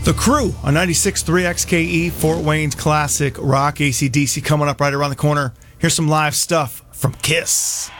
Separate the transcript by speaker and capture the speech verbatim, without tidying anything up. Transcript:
Speaker 1: The Crew on ninety-six point three X K E, Fort Wayne's classic rock. A C D C coming up right around the corner. Here's some live stuff from Kiss.